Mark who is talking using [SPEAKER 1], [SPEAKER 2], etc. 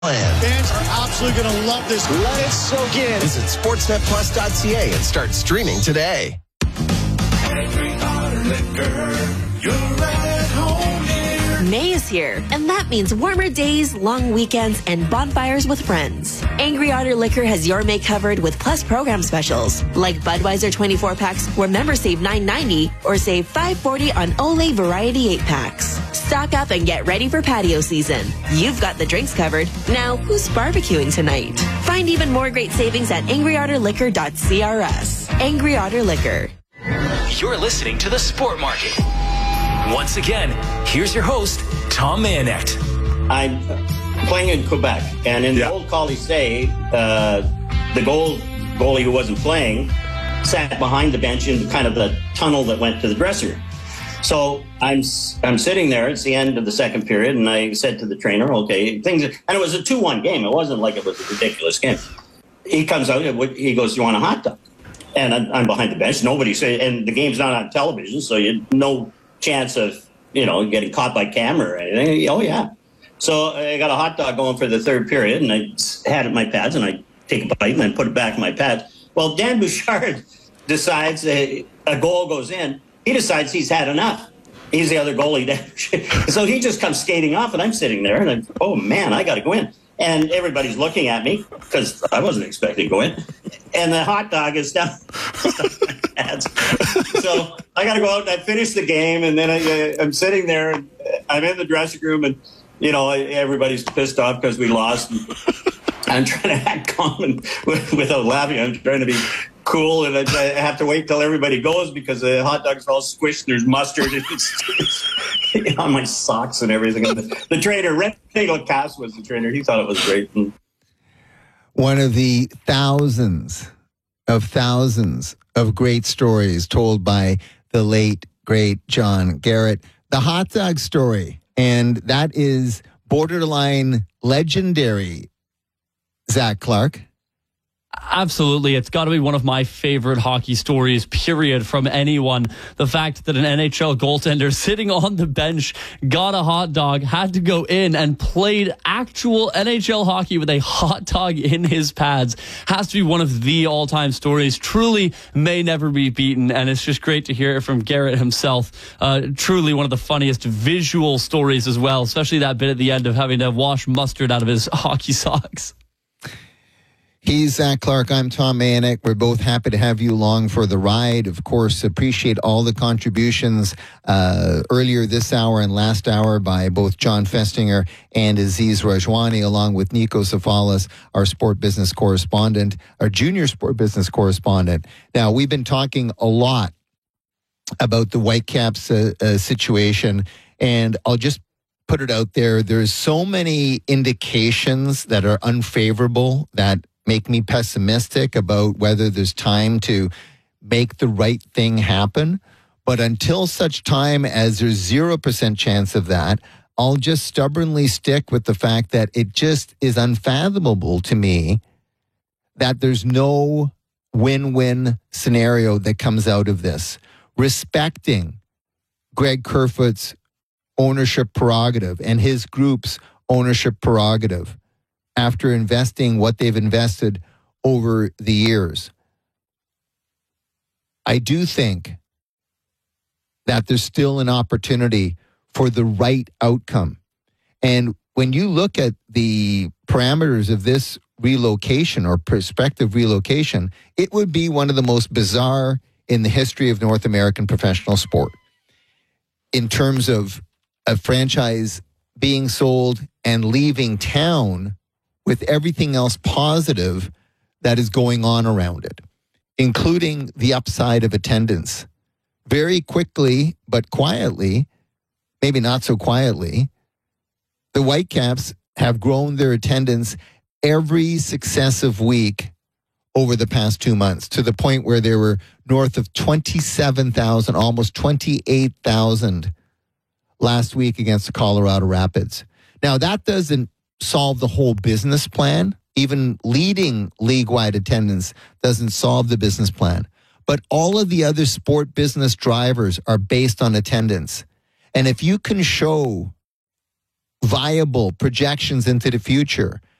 [SPEAKER 1] Fans are absolutely going to love this.
[SPEAKER 2] Let it soak in. Visit sportsnetplus.ca and start streaming today.
[SPEAKER 3] May is here, and that means warmer days, long weekends, and bonfires with friends. Angry Otter Liquor has your May covered with Plus program specials, like Budweiser 24 packs where members save $9.90 or save $5.40 on Olay Variety 8-packs. Stock up and get ready for patio season. You've got the drinks covered. Now, who's barbecuing tonight? Find even more great savings at angryotterliquor.crs. Angry Otter Liquor.
[SPEAKER 4] You're listening to The Sport Market. Once again, here's your host, Tom Mayanet.
[SPEAKER 5] I'm playing in Quebec, and in the old Colisée, the goalie who wasn't playing sat behind the bench in kind of the tunnel that went to the dresser. So I'm sitting there. It's the end of the second period, and I said to the trainer, "Okay, things." And it was a 2-1 game. It wasn't like it was a ridiculous game. He comes out. He goes, "You want a hot dog?" And I'm behind the bench. Nobody said, and the game's not on television, so you no chance of getting caught by camera or anything. Oh yeah. So I got a hot dog going for the third period, and I had it in my pads, and I take a bite and then put it back in my pads. Well, Dan Bouchard decides a goal goes in. He decides he's had enough. He's the other goalie. So he just comes skating off, and I'm sitting there, and oh man, I got to go in. And everybody's looking at me because I wasn't expecting to go in. And the hot dog is down my pads. So I got to go out and I finish the game. And then I'm sitting there and I'm in the dressing room and, everybody's pissed off because we lost. I'm trying to act calm and without laughing. I'm trying to be cool. And I have to wait till everybody goes because the hot dogs are all squished. There's mustard on my socks and everything. The trainer, René Lacasse was the trainer. He thought it was great.
[SPEAKER 6] One of the thousands of great stories told by the late, great John Garrett. The hot dog story. And that is borderline legendary, Zach Clark.
[SPEAKER 7] Absolutely. It's got to be one of my favorite hockey stories, period, from anyone. The fact that an NHL goaltender sitting on the bench got a hot dog, had to go in and played actual NHL hockey with a hot dog in his pads has to be one of the all-time stories. Truly may never be beaten, and it's just great to hear it from Garrett himself. Truly one of the funniest visual stories as well, especially that bit at the end of having to wash mustard out of his hockey socks.
[SPEAKER 6] He's Zach Clark. I'm Tom Mayanek. We're both happy to have you along for the ride. Of course, appreciate all the contributions earlier this hour and last hour by both John Festinger and Aziz Rajwani, along with Nico Safalis, our sport business correspondent, our junior sport business correspondent. Now, we've been talking a lot about the Whitecaps situation, and I'll just put it out there. There's so many indications that are unfavorable that make me pessimistic about whether there's time to make the right thing happen. But until such time as there's 0% chance of that, I'll just stubbornly stick with the fact that it just is unfathomable to me that there's no win-win scenario that comes out of this. Respecting Greg Kerfoot's ownership prerogative and his group's ownership prerogative after investing what they've invested over the years. I do think that there's still an opportunity for the right outcome. And when you look at the parameters of this relocation or prospective relocation, it would be one of the most bizarre in the history of North American professional sport in terms of a franchise being sold and leaving town with everything else positive that is going on around it, including the upside of attendance. Very quickly, but quietly, maybe not so quietly, the Whitecaps have grown their attendance every successive week over the past 2 months, to the point where they were north of 27,000, almost 28,000 last week against the Colorado Rapids. Now, that doesn't solve the whole business plan. Even leading league-wide attendance doesn't solve the business plan. But all of the other sport business drivers are based on attendance. And if you can show viable projections into the future.